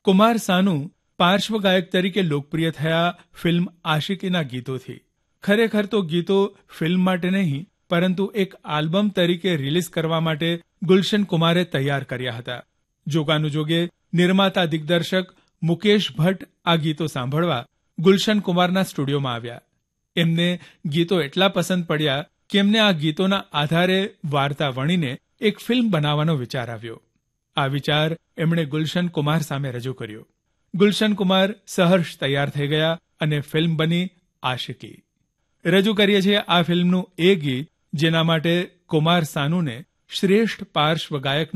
કુમાર સાનુ પાર્શ્વ ગાયક તરીકે લોકપ્રિય થયા ફિલ્મ આશિકીના ગીતોથી. ખરેખર તો ગીતો ફિલ્મ માટે નહીં પરંતુ એક આલ્બમ તરીકે રિલીઝ કરવા માટે ગુલશન કુમારે તૈયાર કર્યા હતા. જોગાનુજોગે નિર્માતા દિગ્દર્શક મુકેશ ભટ્ટ આ ગીતો સાંભળવા ગુલશન કુમારના સ્ટુડિયોમાં આવ્યા. એમને ગીતો એટલા પસંદ પડ્યા કે એમને આ ગીતોના આધારે વાર્તા વણીને એક ફિલ્મ બનાવવાનો વિચાર આવ્યો. આ વિચાર એમણે ગુલશન કુમાર સામે રજૂ કર્યો. ગુલશન કુમાર સહર્ષ તૈયાર થઈ ગયા અને ફિલ્મ બની આશિકી. રજૂ કરીએ છીએ આ ફિલ્મનું એ ગીત જેના માટે કુમાર સાનુને શ્રેષ્ઠ પાર્શ્વ ગાયકનો